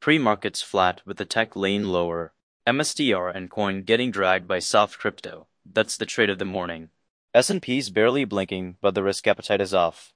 Pre-market's flat with the tech lane lower. MSTR and coin getting dragged by soft crypto. That's the trade of the morning. S&P's barely blinking, but the risk appetite is off.